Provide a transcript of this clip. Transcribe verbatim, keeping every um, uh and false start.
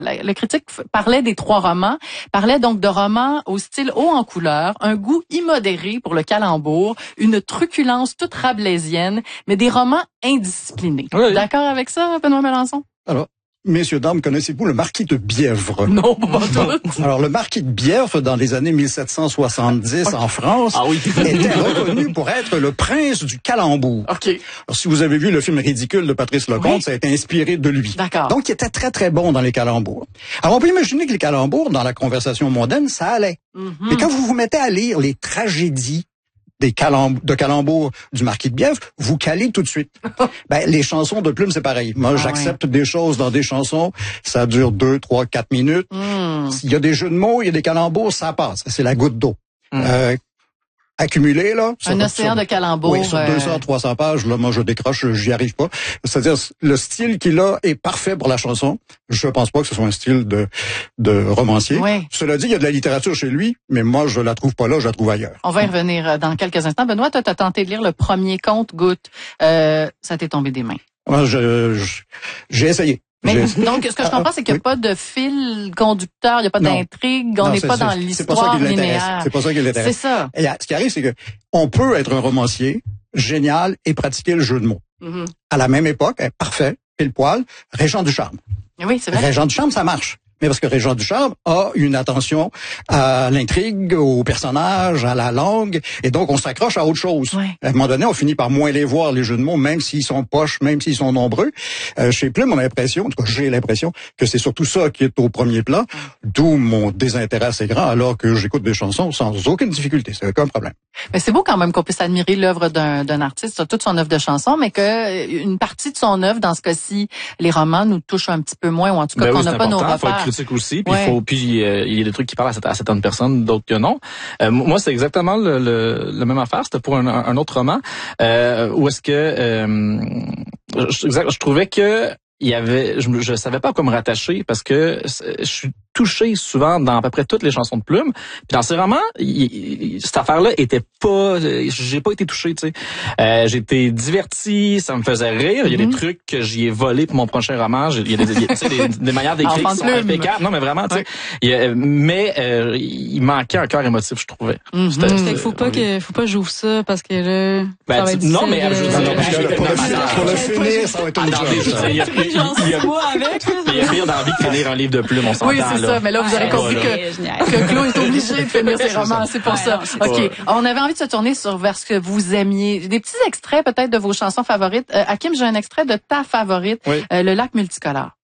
Le critique parlait des trois romans, parlait donc de romans au style haut en couleur, un goût immodéré pour le calembour, une truculence toute rabelaisienne, mais des romans indisciplinés. Oui. D'accord avec ça, Benoît Melançon? Alors, messieurs, dames, connaissez-vous le marquis de Bièvre? Non, pas tout. Alors, le marquis de Bièvre, dans les années mille sept cent soixante-dix en France, ah oui. était reconnu pour être le prince du calembour. Okay. Alors, si vous avez vu le film Ridicule de Patrice Lecomte, oui. ça a été inspiré de lui. D'accord. Donc, il était très, très bon dans les calembours. Alors, on peut imaginer que les calembours, dans la conversation mondaine, ça allait. Mm-hmm. Mais quand vous vous mettez à lire les tragédies des calemb- de calembours du marquis de Bièvre, vous calez tout de suite. Ben, les chansons de Plume, c'est pareil. Moi, ah, j'accepte ouais. des choses dans des chansons, ça dure deux, trois, quatre minutes. Mm. S'il y a des jeux de mots, il y a des calembours, ça passe. C'est la goutte d'eau. Mm. Euh, accumulé, là. Un sur, océan sur, de calembours. Oui, sur deux cents, trois cents pages, là, moi, je décroche, j'y arrive pas. C'est-à-dire, le style qu'il a est parfait pour la chanson. Je pense pas que ce soit un style de, de romancier. Oui. Cela dit, il y a de la littérature chez lui, mais moi, je la trouve pas là, je la trouve ailleurs. On va y revenir dans quelques instants. Benoît, toi, t'as tenté de lire le premier conte Goutte. Euh, ça t'est tombé des mains. Moi, je, je, j'ai essayé. Mais donc, ce que je comprends, c'est qu'il n'y a oui. pas de fil conducteur, il n'y a pas non. d'intrigue, on n'est pas dans l'histoire linéaire. C'est pas ça qui l'intéresse. C'est ça. Et ce qui arrive, c'est que on peut être un romancier génial et pratiquer le jeu de mots. Mm-hmm. À la même époque, parfait, pile poil, Régent Ducharme. Oui, c'est vrai. Régent Ducharme, ça marche. Mais parce que Régent Ducharme a une attention à l'intrigue, aux personnages, à la langue, et donc on s'accroche à autre chose. Ouais. À un moment donné, on finit par moins les voir, les jeux de mots, même s'ils sont poches, même s'ils sont nombreux. Euh, chez Plume, on a l'impression, en tout cas j'ai l'impression, que c'est surtout ça qui est au premier plan, d'où mon désintérêt assez grand, alors que j'écoute des chansons sans aucune difficulté, c'est aucun problème. Mais c'est beau quand même qu'on puisse admirer l'œuvre d'un, d'un artiste, toute son œuvre de chansons, mais que une partie de son œuvre, dans ce cas-ci, les romans nous touchent un petit peu moins, ou en tout cas ben qu'on oui, n'a pas nos repères. Aussi, puis ouais. faut, puis euh, il y a des trucs qui parlent à, cette, à certaines personnes, d'autres que non. Euh, moi, c'est exactement le, le, le même affaire. C'était pour un, un autre roman euh, où est-ce que euh, je, je trouvais que il y avait, je, je savais pas à quoi me rattacher parce que je suis touché souvent dans à peu près toutes les chansons de Plume. Puis dans ces romans, il, il, cette affaire-là était pas, j'ai pas été touché, tu sais. Euh, j'ai été diverti, ça me faisait rire. Il y a mm-hmm. des trucs que j'y ai volé pour mon prochain roman. Il y a des, des, des, des manières d'écrire qui sont impeccables. Non, mais vraiment, tu sais. Ouais. Mais euh, il manquait un cœur émotif, je trouvais. Mm-hmm. C'était, c'était, faut pas que, faut pas que j'ouvre ça parce que là. Ben, ça tu, non, mais je veux dire, pour le finir, ça va être il y a rien d'envie de finir un livre de Plume, on s'entend. Oui, c'est ça, mais là, vous aurez compris que, que Claude est obligé de finir ses romans, c'est pour ça. OK. On avait envie de se tourner sur vers ce que vous aimiez. Des petits extraits, peut-être, de vos chansons favorites. Euh, Hakim, j'ai un extrait de ta favorite, oui. euh, Le lac multicolore.